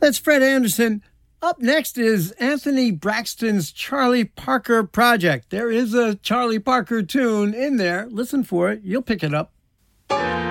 That's Fred Anderson. Up next is Anthony Braxton's Charlie Parker Project. There is a Charlie Parker tune in there. Listen for it. You'll pick it up.